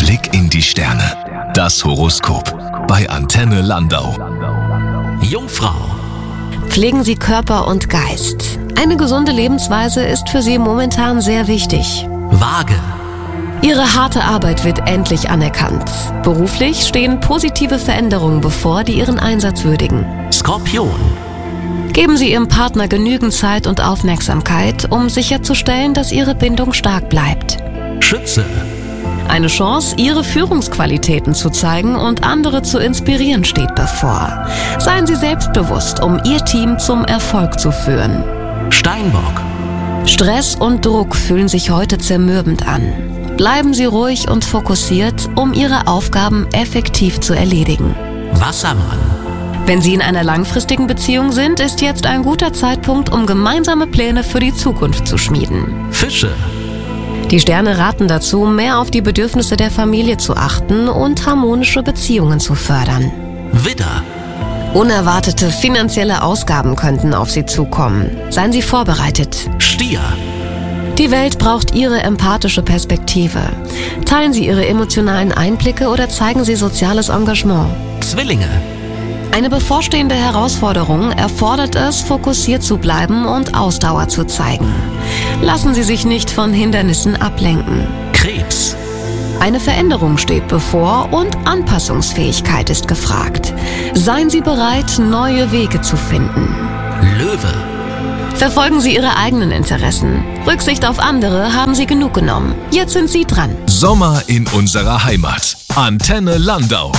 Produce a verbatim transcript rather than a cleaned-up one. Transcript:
Blick in die Sterne. Das Horoskop bei Antenne Landau. Jungfrau. Pflegen Sie Körper und Geist. Eine gesunde Lebensweise ist für Sie momentan sehr wichtig. Waage. Ihre harte Arbeit wird endlich anerkannt. Beruflich stehen positive Veränderungen bevor, die Ihren Einsatz würdigen. Skorpion. Geben Sie Ihrem Partner genügend Zeit und Aufmerksamkeit, um sicherzustellen, dass Ihre Bindung stark bleibt. Schütze. Eine Chance, Ihre Führungsqualitäten zu zeigen und andere zu inspirieren, steht bevor. Seien Sie selbstbewusst, um Ihr Team zum Erfolg zu führen. Steinbock. Stress und Druck fühlen sich heute zermürbend an. Bleiben Sie ruhig und fokussiert, um Ihre Aufgaben effektiv zu erledigen. Wassermann. Wenn Sie in einer langfristigen Beziehung sind, ist jetzt ein guter Zeitpunkt, um gemeinsame Pläne für die Zukunft zu schmieden. Fische. Die Sterne raten dazu, mehr auf die Bedürfnisse der Familie zu achten und harmonische Beziehungen zu fördern. Widder. Unerwartete finanzielle Ausgaben könnten auf Sie zukommen. Seien Sie vorbereitet. Stier. Die Welt braucht Ihre empathische Perspektive. Teilen Sie Ihre emotionalen Einblicke oder zeigen Sie soziales Engagement. Zwillinge. Eine bevorstehende Herausforderung erfordert es, fokussiert zu bleiben und Ausdauer zu zeigen. Lassen Sie sich nicht von Hindernissen ablenken. Krebs. Eine Veränderung steht bevor und Anpassungsfähigkeit ist gefragt. Seien Sie bereit, neue Wege zu finden. Löwe. Verfolgen Sie Ihre eigenen Interessen. Rücksicht auf andere haben Sie genug genommen. Jetzt sind Sie dran. Sommer in unserer Heimat. Antenne Landau.